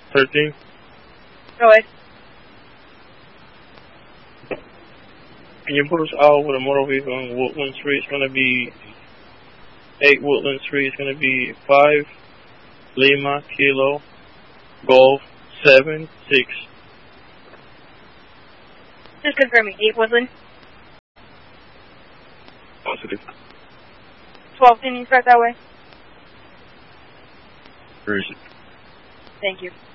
13. Go ahead. Can you put us out with a motor vehicle on Woodland Street? It's going to be 8 Woodland Street. It's going to be 5 Lima Kilo Golf 7 6. Just confirming. 8 Woodland. Positive. 12, can you start that way? Where is it? Thank you.